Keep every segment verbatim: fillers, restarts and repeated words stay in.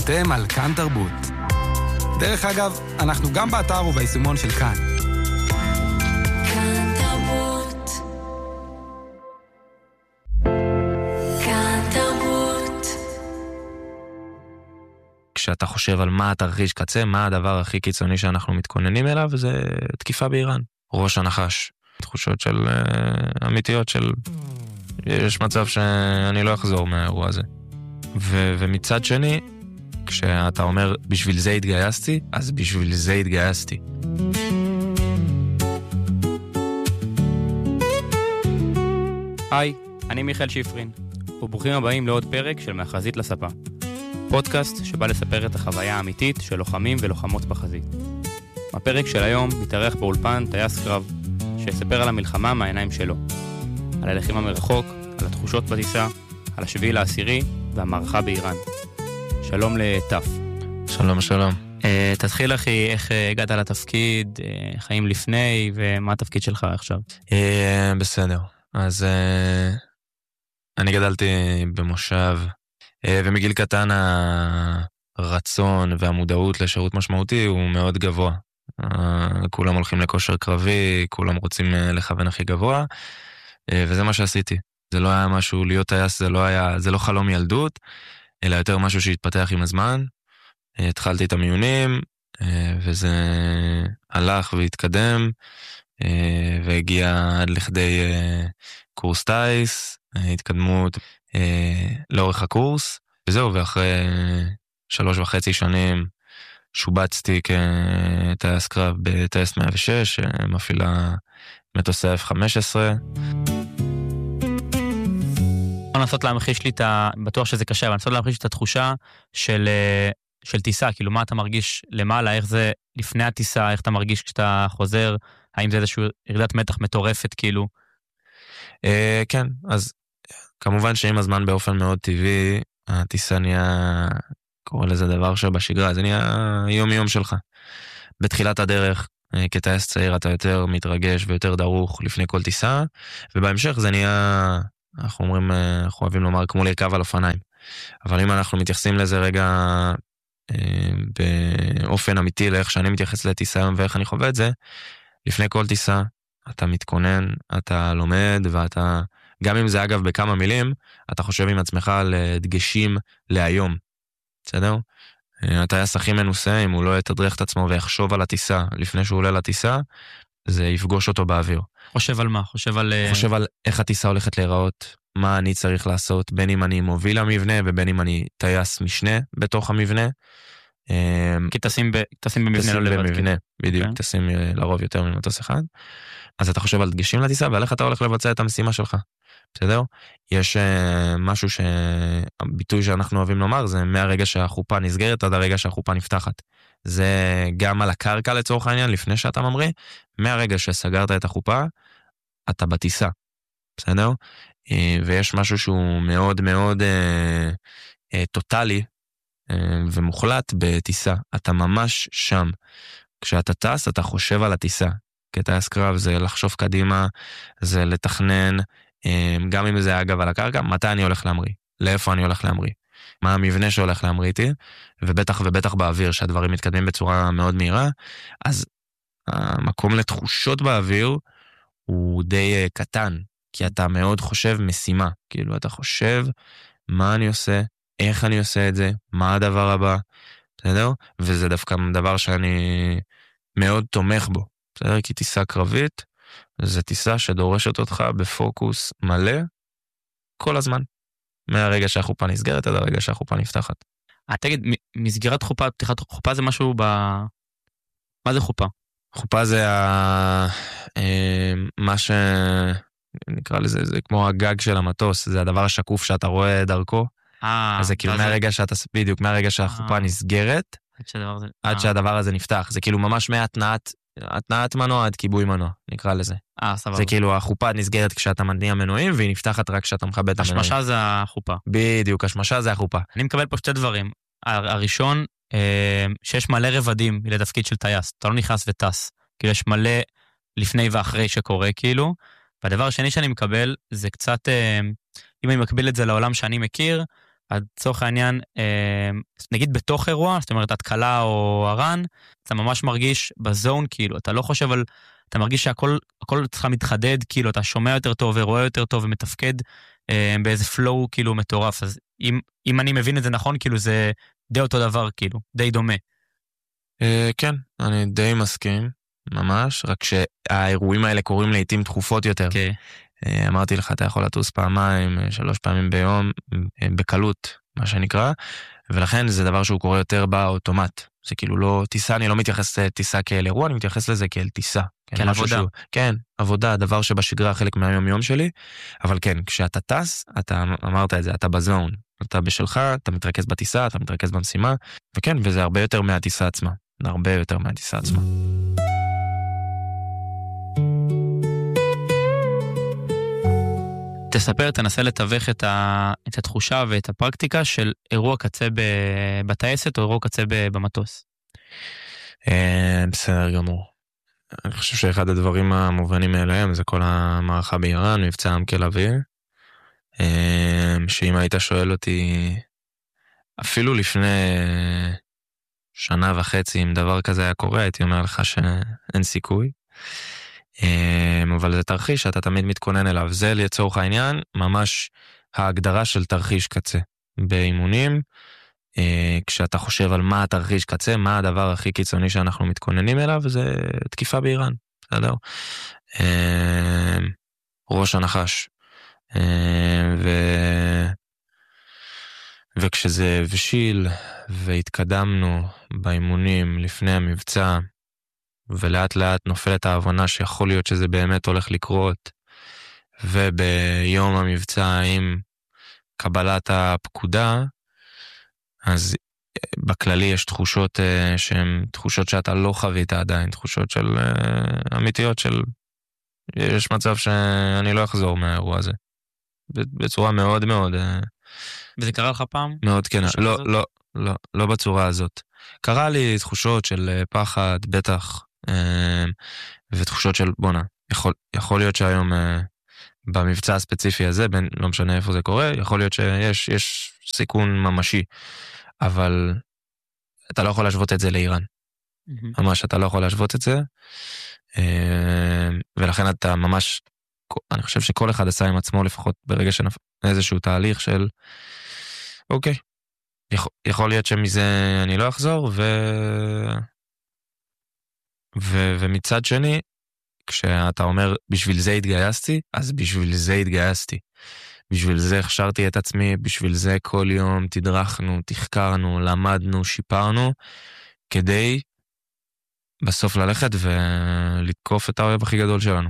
אתם על כאן תרבות. דרך אגב, אנחנו גם באתר וביישומון של כאן. כאן תרבות. כאן תרבות. כשאתה חושב על מה התרחיש קצה, מה הדבר הכי קיצוני שאנחנו מתכוננים אליו, זה תקיפה באיראן. ראש הנחש. תחושות של uh, אמיתיות של יש מצב שאני לא אחזור מהאירוע הזה. ו- ומצד שני, כשאתה אומר בשביל זה התגייסתי, אז בשביל זה התגייסתי. היי, אני מיכאל שיפרין, וברוכים הבאים לעוד פרק של מהחזית לספה. פודקאסט שבא לספר את החוויה האמיתית של לוחמים ולוחמות בחזית. בפרק של היום מתארח באולפן טייס קרב, שיספר על המלחמה מהעיניים שלו. על הלחימה מרחוק, על התחושות בטיסה, על השביעי לעשירי והמערכה באיראן. שלום לטף. שלום, שלום. Uh, תתחיל אחי, איך uh, הגעת לתפקיד, uh, חיים לפני, ומה התפקיד שלך עכשיו? Uh, בסדר. אז uh, אני גדלתי במושב, uh, ומגיל קטן הרצון והמודעות לשירות משמעותי הוא מאוד גבוה. Uh, כולם הולכים לכושר קרבי, כולם רוצים uh, לכוון הכי גבוה, uh, וזה מה שעשיתי. זה לא היה משהו, להיות טייס, זה לא היה, זה לא חלום ילדות, אלא יותר משהו שהתפתח עם הזמן. התחלתי את המיונים, וזה הלך והתקדם, והגיע עד לכדי קורס טייס, התקדמות לאורך הקורס, וזהו, ואחרי שלוש וחצי שנים שובצתי כטייס קרב בטייס מאה ושש, מפעילה מטוסי אף חמש עשרה. אני לנסות להמחיש לי את ה... בטוח שזה קשה, אבל לנסות להמחיש את התחושה של, של טיסה, כאילו מה אתה מרגיש למעלה, איך זה לפני הטיסה, איך אתה מרגיש כשאתה חוזר, האם זה איזושהי ירידת מתח מטורפת, כאילו? אה, כן, אז כמובן שעם הזמן באופן מאוד טבעי, הטיסה נהיה, קורא לזה דבר שבשגרה, זה נהיה יום יום שלך. בתחילת הדרך, כטייס צעיר אתה יותר מתרגש ויותר דרוך לפני כל טיסה, ובהמשך זה נהיה... אנחנו אומרים, אנחנו אוהבים לומר כמו לרכב על אופניים. אבל אם אנחנו מתייחסים לזה רגע אה, באופן אמיתי לאיך שאני מתייחס לטיסה ואיך אני חווה את זה, לפני כל טיסה אתה מתכונן, אתה לומד, ואתה, גם אם זה אגב בכמה מילים, אתה חושב עם עצמך על דגשים להיום. בסדר? הטייס הכי מנוסה, אם הוא לא יתדרך את עצמו ויחשוב על הטיסה לפני שהוא עולה לטיסה, זה יפגוש אותו באוויר. חושב על מה? חושב על... חושב על איך הטיסה הולכת להיראות, מה אני צריך לעשות, בין אם אני מוביל המבנה, ובין אם אני טייס משנה בתוך המבנה. כי תשים, ב... תשים במבנה, לא לבד. במבנה, בדיוק, okay. תשים לרוב יותר ממטוס אחד. אז אתה חושב על דגשים לטיסה, ועל איך אתה הולך לבצע את המשימה שלך. בסדר? יש uh, משהו שהביטוי שאנחנו אוהבים לומר, זה מהרגע שהחופה נסגרת עד הרגע שהחופה נפתחת. זה גם על הקרקע לצורך העניין, לפני שאתה ממריא, מהרגע שסגרת את החופה, אתה בטיסה. בסדר? ויש משהו שהוא מאוד מאוד אה, אה, טוטלי אה, ומוחלט בטיסה. אתה ממש שם. כשאתה טס, אתה חושב על הטיסה. כטייס קרב זה לחשוב קדימה, זה לתכנן, אה, גם אם זה אגב על הקרקע, מתי אני הולך להמריא? לאיפה אני הולך להמריא? מה המבנה שהולך להמריא איתי? ובטח ובטח באוויר, שהדברים מתקדמים בצורה מאוד מהירה. אז המקום לתחושות באוויר הוא די קטן, כי אתה מאוד חושב משימה, כאילו אתה חושב מה אני עושה, איך אני עושה את זה, מה הדבר הבא, בסדר? וזה דווקא דבר שאני מאוד תומך בו, בסדר? כי טיסה קרבית, זה טיסה שדורשת אותך בפוקוס מלא כל הזמן, מהרגע שהחופה נסגרת עד הרגע שהחופה נפתחת. תגיד, מסגירת חופה, פתיחת חופה זה משהו ב... מה זה חופה? חופה זה ה... מה ש... נקרא לזה, זה כמו הגג של המטוס, זה הדבר השקוף שאתה רואה דרכו. אז זה כאילו מהרגע שאתה, בדיוק, מהרגע שהחופה נסגרת, עד שהדבר הזה נפתח. זה כאילו ממש מהתנעת, התנעת מנוע עד כיבוי מנוע, נקרא לזה. זה כאילו החופה נסגרת כשאתה מניע מנועים, והיא נפתחת רק כשאתה מכבה את המנועים. השמשה זה החופה. בדיוק, השמשה זה החופה. אני מקבל פה שתי דברים. הראשון, שיש מלא רבדים לתפקיד של טייס. אתה לא נכנס וטס. כאילו יש מלא לפני ואחרי שקורה, כאילו. והדבר השני שאני מקבל, זה קצת, אם אני מקביל את זה לעולם שאני מכיר, לצורך העניין, נגיד בתוך אירוע, זאת אומרת, התקלה או הרן, אתה ממש מרגיש בזון, כאילו, אתה לא חושב על, אתה מרגיש שהכל הכל צריך מתחדד, כאילו, אתה שומע יותר טוב ורואה יותר טוב ומתפקד באיזה פלואו, כאילו, מטורף. אז אם, אם אני מבין את זה נכון, כאילו, זה די אותו דבר, כאילו, די דומה. כן, אני די מסכים, ממש, רק שהאירועים האלה קורים לעתים תכופות יותר. כן. אמרתי לך, אתה יכול לטוס פעמיים, שלוש פעמים ביום, בקלות, מה שנקרא, ולכן זה דבר שהוא קורה יותר באוטומט. זה כאילו לא טיסה, אני לא מתייחס לטיסה כאל אירוע, אני מתייחס לזה כאל טיסה. כן, עבודה. שהוא, כן, עבודה, דבר שבשגרה חלק מהיום יום שלי, אבל כן, כשאתה טס, אתה אמרת את זה, אתה בזון, אתה בשלך, אתה מתרכז בטיסה, אתה מתרכז במשימה, וכן, וזה הרבה יותר מהטיסה עצמה, הרבה יותר מהטיסה עצמה. תספר, תנסה לתווך את, ה... את התחושה ואת הפרקטיקה של אירוע קצה ב... בטייסת או אירוע קצה ב... במטוס. בסדר גמור. אני חושב שאחד הדברים המובנים מאליהם זה כל המערכה באיראן, מבצע עמקל אוויר, שאם היית שואל אותי אפילו לפני שנה וחצי אם דבר כזה היה קורה, הייתי אומר לך שאין סיכוי. אבל זה תרחיש שאתה תמיד מתכונן אליו. זה לצורך העניין ממש ההגדרה של תרחיש קצה באימונים. כשאתה חושב על מה התרחיש קצה, מה הדבר הכי קיצוני שאנחנו מתכוננים אליו, זה תקיפה באיראן, בסדר? ראש הנחש. ו... וכשזה הבשיל והתקדמנו באימונים לפני המבצע, ולאט לאט נופלת ההבנה שיכול להיות שזה באמת הולך לקרות, וביום המבצע עם קבלת הפקודה, אז בכללי יש תחושות שהן תחושות שאתה לא חווית עדיין, תחושות של אמיתיות של יש מצב שאני לא אחזור מהאירוע הזה. בצורה מאוד מאוד... וזה קרה לך פעם? מאוד כן, לא, לא, לא, לא בצורה הזאת. קרה לי תחושות של פחד, בטח, ותחושות של בונה. יכול, יכול להיות שהיום במבצע הספציפי הזה, בין, לא משנה איפה זה קורה, יכול להיות שיש יש סיכון ממשי, אבל אתה לא יכול להשוות את זה לאיראן. Mm-hmm. ממש, אתה לא יכול להשוות את זה, ולכן אתה ממש, אני חושב שכל אחד עשה עם עצמו לפחות ברגע שנפ... איזשהו תהליך של, אוקיי, יכול, יכול להיות שמזה אני לא אחזור, ו... ו... ומצד שני, כשאתה אומר, בשביל זה התגייסתי, אז בשביל זה התגייסתי. בשביל זה הכשרתי את עצמי, בשביל זה כל יום תדרכנו, תחקרנו, למדנו, שיפרנו, כדי בסוף ללכת ולתקוף את האויב הכי גדול שלנו.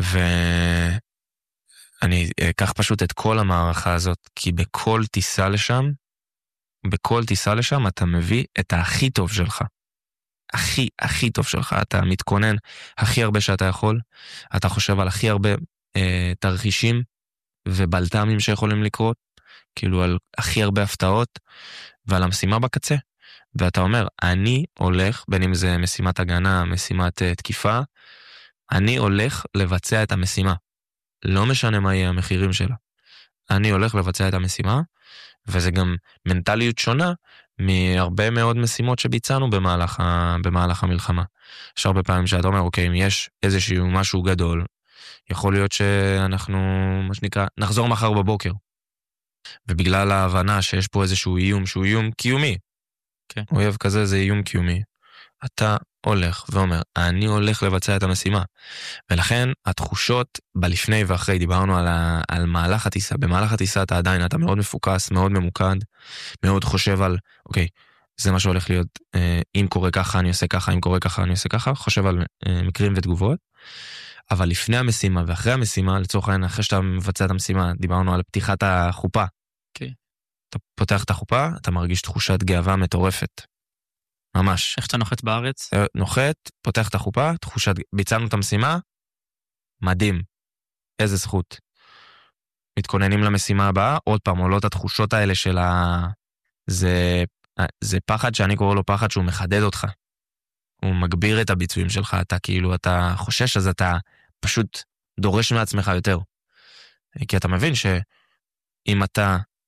ואני אקח פשוט את כל המערכה הזאת, כי בכל טיסה לשם, בכל טיסה לשם אתה מביא את הכי טוב שלך. הכי, הכי טוב שלך. אתה מתכונן הכי הרבה שאתה יכול, אתה חושב על הכי הרבה אה, תרחישים ובלתמים שיכולים לקרות, כאילו על הכי הרבה הפתעות, ועל המשימה בקצה. ואתה אומר, אני הולך, בין אם זה משימת הגנה, משימת uh, תקיפה, אני הולך לבצע את המשימה. לא משנה מה יהיה המחירים שלה. אני הולך לבצע את המשימה, וזה גם מנטליות שונה מהרבה מאוד משימות שביצענו במהלך, ה, במהלך המלחמה. יש הרבה פעמים שאתה אומר, אוקיי, אם יש איזשהו משהו גדול, יכול להיות שאנחנו, מה שנקרא, נחזור מחר בבוקר. ובגלל ההבנה שיש פה איזשהו איום, שהוא איום קיומי, כן. אויב כזה זה איום קיומי, אתה הולך ואומר, אני הולך לבצע את המשימה. ולכן התחושות בלפני ואחרי, דיברנו על, ה, על מהלך הטיסה, במהלך הטיסה אתה עדיין, אתה מאוד מפוקס, מאוד ממוקד, מאוד חושב על, אוקיי, זה מה שהולך להיות, אם קורה ככה אני עושה ככה, אם קורה ככה אני עושה ככה, חושב על מקרים ותגובות, אבל לפני המשימה ואחרי המשימה, לצורך העניין, אחרי שאתה מבצע את המשימה, דיברנו על פתיחת החופה. כן. אתה פותח את החופה, אתה מרגיש תחושת גאווה מטורפת. ממש. איך שאתה נוחת בארץ? נוחת, פותח את החופה, תחושת, ביצענו את המשימה, מדהים. איזה זכות. מתכוננים למשימה הבאה, עוד פעם, עולות התחושות האלה של ה... זה, זה פחד שאני קורא לו פחד שהוא מחדד אותך. הוא מגביר את הביצועים שלך, אתה כאילו, אתה חושש, אז אתה פשוט דורש מעצמך יותר. כי אתה מבין שאם אתה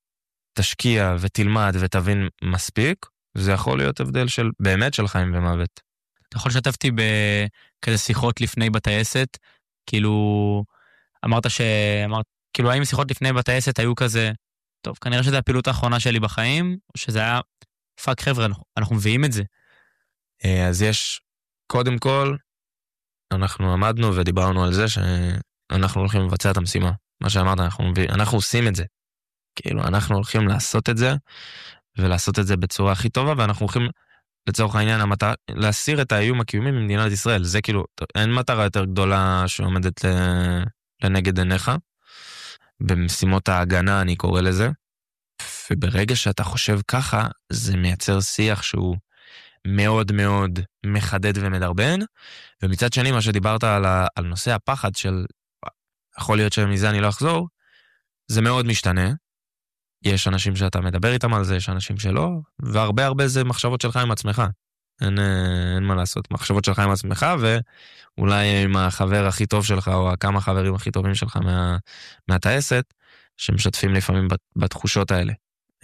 תשקיע ותלמד ותבין מספיק, זה יכול להיות הבדל של, באמת של חיים ומוות. אתה יכול לשתף אותי בכזה שיחות לפני בטייסת, כאילו, אמרת ש... אמרת, כאילו, האם שיחות לפני בטייסת היו כזה, טוב, כנראה שזו הפעילות האחרונה שלי בחיים, או שזה היה, פאק חבר'ה, אנחנו, אנחנו מביאים את זה. אז יש, קודם כל, אנחנו עמדנו ודיברנו על זה שאנחנו הולכים לבצע את המשימה. מה שאמרת, אנחנו, אנחנו עושים את זה. כאילו, אנחנו הולכים לעשות את זה, ולעשות את זה בצורה הכי טובה, ואנחנו הולכים, לצורך העניין, המטרה, להסיר את האיום הקיומי ממדינת ישראל. זה כאילו, אין מטרה יותר גדולה שעומדת לנגד עיניך. במשימות ההגנה, אני קורא לזה. וברגע שאתה חושב ככה, זה מייצר שיח שהוא מאוד מאוד מחדד ומדרבן, ומצד שני, מה שדיברת על, ה, על נושא הפחד של, יכול להיות שמזה אני לא אחזור, זה מאוד משתנה. יש אנשים שאתה מדבר איתם על זה, יש אנשים שלא, והרבה הרבה זה מחשבות שלך עם עצמך. אין, אין מה לעשות, מחשבות שלך עם עצמך, ואולי עם החבר הכי טוב שלך, או כמה חברים הכי טובים שלך מה, מהטייסת, שמשתפים לפעמים בתחושות האלה.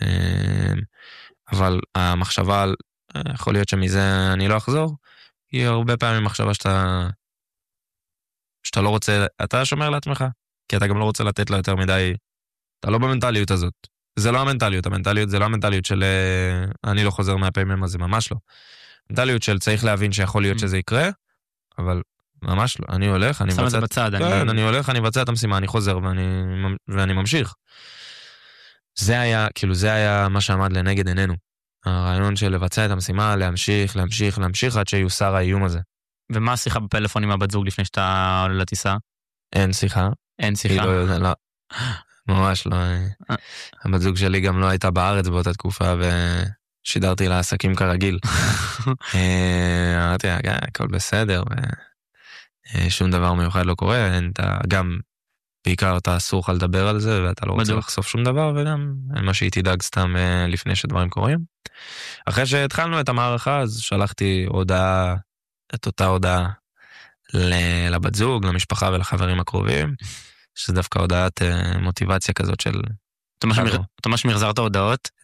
אבל המחשבה על, יכול להיות שמזה אני לא אחזור, היא הרבה פעמים מחשבה שאתה, שאתה לא רוצה, אתה שומר לעצמך, כי אתה גם לא רוצה לתת לה יותר מדי, אתה לא במנטליות הזאת. זה לא המנטליות, המנטליות זה לא המנטליות של אני לא חוזר מהפעמים, אז זה ממש לא. המנטליות של צריך להבין שיכול להיות שזה יקרה, אבל ממש לא. אני הולך, אני מבצע, בצד, כן, אני... אני הולך, אני מבצע את המשימה, אני חוזר ואני, ואני ממשיך. זה היה, כאילו זה היה מה שעמד לנגד עינינו. הרעיון של לבצע את המשימה, להמשיך, להמשיך, להמשיך עד שיוסר האיום הזה. ומה השיחה בפלאפון עם הבת זוג לפני שאתה עולה לטיסה? אין שיחה. אין שיחה? לא, לא. ממש לא. הבת זוג שלי גם לא הייתה בארץ באותה תקופה, ושידרתי לה עסקים כרגיל. אמרתי, הכל בסדר, ושום דבר מיוחד לא קורה, גם בעיקר אתה אסור לך לדבר על זה, ואתה לא רוצה לחשוף שום דבר, וגם מה שהיא תדאג סתם לפני שדברים קורים. אחרי שהתחלנו את המערכה, אז שלחתי הודעה, את אותה הודעה לבת זוג, למשפחה ולחברים הקרובים, שזה דווקא הודעת מוטיבציה כזאת של... אתה ממש מחזרת הודעות?